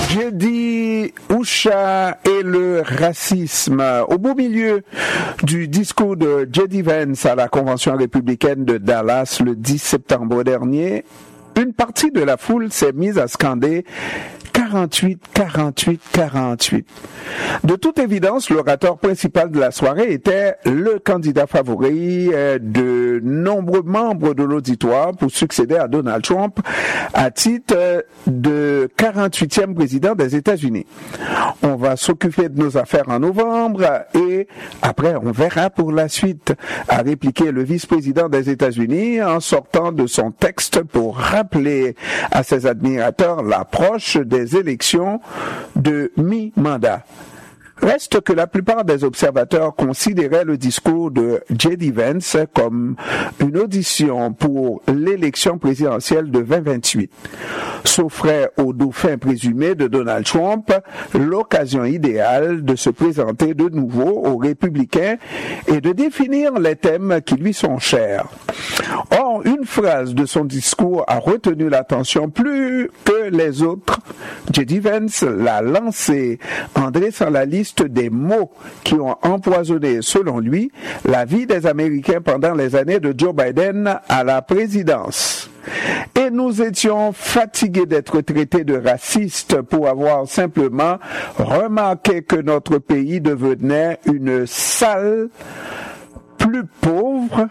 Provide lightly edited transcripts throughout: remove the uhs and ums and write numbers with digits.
J'ai dit Usha et le racisme. Au beau milieu du discours de J.D. Vance à la Convention républicaine de Dallas le 10 septembre dernier, une partie de la foule s'est mise à scander 48, 48, 48. De toute évidence, l'orateur principal de la soirée était le candidat favori de nombreux membres de l'auditoire pour succéder à Donald Trump à titre de 48e président des États-Unis. On va s'occuper de nos affaires en novembre et après on verra pour la suite, a répliqué le vice-président des États-Unis en sortant de son texte pour rappeler à ses admirateurs l'approche des élections de mi-mandat. Reste que la plupart des observateurs considéraient le discours de J.D. Vance comme une audition pour l'élection présidentielle de 2028. S'offrait au dauphin présumé de Donald Trump l'occasion idéale de se présenter de nouveau aux républicains et de définir les thèmes qui lui sont chers. Or, une phrase de son discours a retenu l'attention plus que les autres. J.D. Vance l'a lancé en dressant la liste des mots qui ont empoisonné, selon lui, la vie des Américains pendant les années de Joe Biden à la présidence. Et nous étions fatigués d'être traités de racistes pour avoir simplement remarqué que notre pays devenait une salle plus pauvre,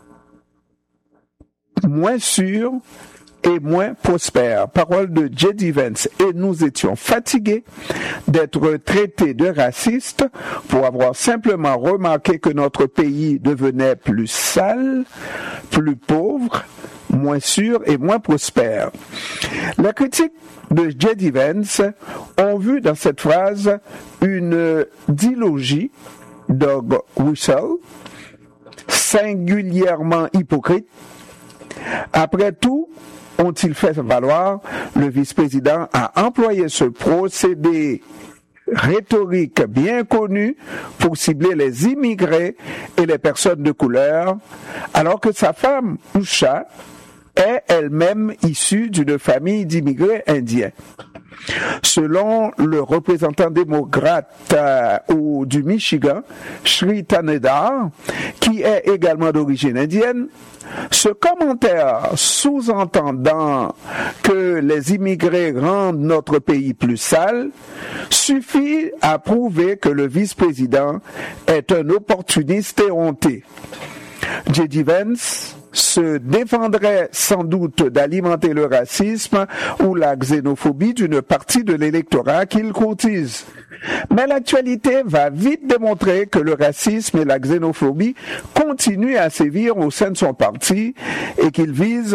moins sûre et moins prospère. Parole de J.D. Vance. Et nous étions fatigués d'être traités de racistes pour avoir simplement remarqué que notre pays devenait plus sale, plus pauvre, moins sûr et moins prospère. La critique de J.D. Vance ont vu dans cette phrase une dilogie Doug Russell, singulièrement hypocrite. Après tout, ont-ils fait valoir, le vice-président a employé ce procédé rhétorique bien connu pour cibler les immigrés et les personnes de couleur, alors que sa femme, Usha, est elle-même issue d'une famille d'immigrés indiens. Selon le représentant démocrate du Michigan, Shri Tanedar, qui est également d'origine indienne, ce commentaire sous-entendant que les immigrés rendent notre pays plus sale suffit à prouver que le vice-président est un opportuniste et honté. J.D. Vance se défendrait sans doute d'alimenter le racisme ou la xénophobie d'une partie de l'électorat qu'il courtise. Mais l'actualité va vite démontrer que le racisme et la xénophobie continuent à sévir au sein de son parti et qu'il vise